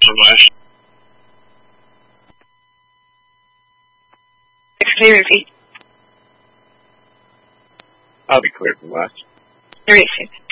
from west. Can you repeat? I'll be clear from west. 36.